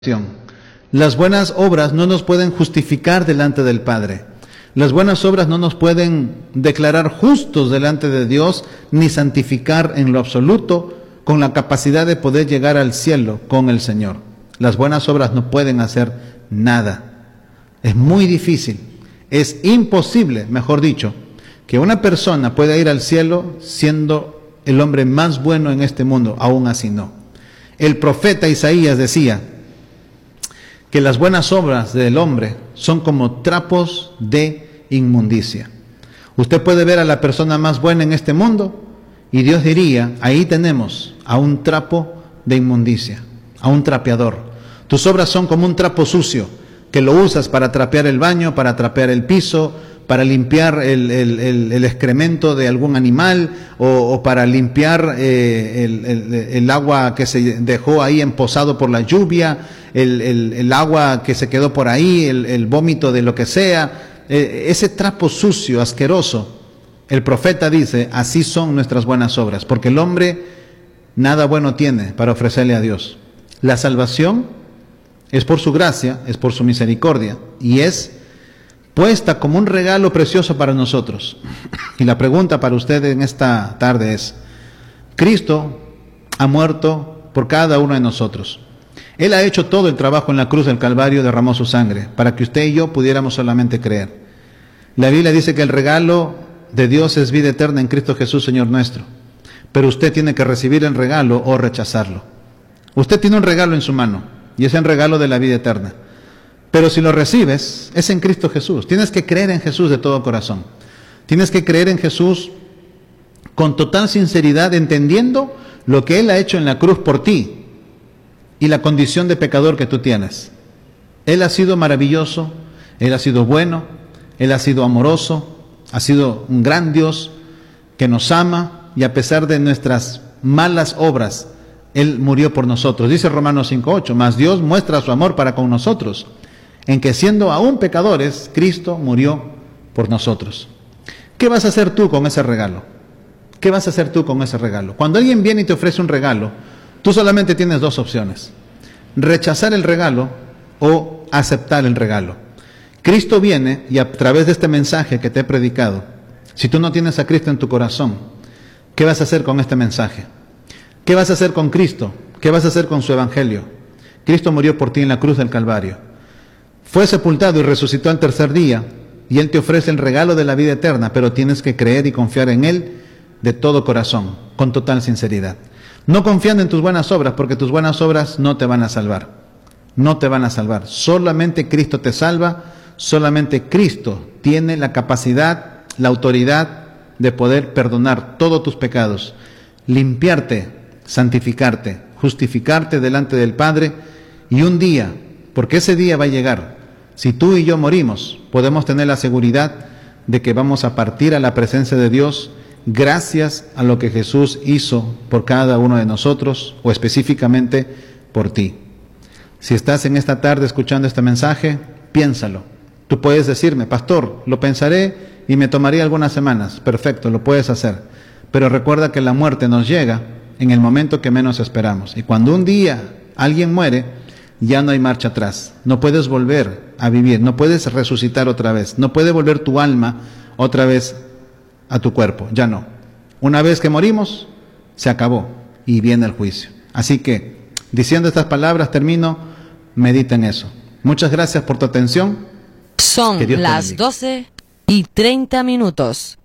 Las buenas obras no nos pueden justificar delante del Padre. Las buenas obras no nos pueden declarar justos delante de Dios, ni santificar en lo absoluto, con la capacidad de poder llegar al cielo con el Señor. Las buenas obras no pueden hacer nada. Es muy difícil, es imposible, mejor dicho, que una persona pueda ir al cielo siendo el hombre más bueno en este mundo. Aún así no. El profeta Isaías decía que las buenas obras del hombre son como trapos de inmundicia. Usted puede ver a la persona más buena en este mundo y Dios diría, ahí tenemos a un trapo de inmundicia, a un trapeador. Tus obras son como un trapo sucio que lo usas para trapear el baño, para trapear el piso, para limpiar el excremento de algún animal o para limpiar el agua que se dejó ahí emposado por la lluvia, el agua que se quedó por ahí, el vómito de lo que sea, ese trapo sucio, asqueroso. El profeta dice, así son nuestras buenas obras, porque el hombre nada bueno tiene para ofrecerle a Dios. La salvación es por su gracia, es por su misericordia, y es puesta como un regalo precioso para nosotros. Y la pregunta para usted en esta tarde es, Cristo ha muerto por cada uno de nosotros. Él ha hecho todo el trabajo en la cruz del Calvario, derramó su sangre, para que usted y yo pudiéramos solamente creer. La Biblia dice que el regalo de Dios es vida eterna en Cristo Jesús, Señor nuestro. Pero usted tiene que recibir el regalo o rechazarlo. Usted tiene un regalo en su mano, y es el regalo de la vida eterna. Pero si lo recibes, es en Cristo Jesús. Tienes que creer en Jesús de todo corazón. Tienes que creer en Jesús con total sinceridad, entendiendo lo que Él ha hecho en la cruz por ti y la condición de pecador que tú tienes. Él ha sido maravilloso, Él ha sido bueno, Él ha sido amoroso, ha sido un gran Dios que nos ama y a pesar de nuestras malas obras, Él murió por nosotros. Dice Romanos 5:8, mas Dios muestra su amor para con nosotros, en que siendo aún pecadores, Cristo murió por nosotros. ¿Qué vas a hacer tú con ese regalo? ¿Qué vas a hacer tú con ese regalo? Cuando alguien viene y te ofrece un regalo, tú solamente tienes dos opciones: rechazar el regalo o aceptar el regalo. Cristo viene y a través de este mensaje que te he predicado, si tú no tienes a Cristo en tu corazón, ¿qué vas a hacer con este mensaje? ¿Qué vas a hacer con Cristo? ¿Qué vas a hacer con su evangelio? Cristo murió por ti en la cruz del Calvario. Fue sepultado y resucitó al tercer día, y Él te ofrece el regalo de la vida eterna, pero tienes que creer y confiar en Él de todo corazón, con total sinceridad. No confiando en tus buenas obras, porque tus buenas obras no te van a salvar. No te van a salvar. Solamente Cristo te salva, solamente Cristo tiene la capacidad, la autoridad de poder perdonar todos tus pecados, limpiarte, santificarte, justificarte delante del Padre, y un día, porque ese día va a llegar, si tú y yo morimos, podemos tener la seguridad de que vamos a partir a la presencia de Dios gracias a lo que Jesús hizo por cada uno de nosotros, o específicamente por ti. Si estás en esta tarde escuchando este mensaje, piénsalo. Tú puedes decirme, pastor, lo pensaré y me tomaría algunas semanas. Perfecto, lo puedes hacer. Pero recuerda que la muerte nos llega en el momento que menos esperamos. Y cuando un día alguien muere, ya no hay marcha atrás. No puedes volver a vivir, no puedes resucitar otra vez, no puede volver tu alma otra vez a tu cuerpo, ya no. Una vez que morimos, se acabó y viene el juicio. Así que, diciendo estas palabras, termino, medita en eso. Muchas gracias por tu atención. Son las 12:30.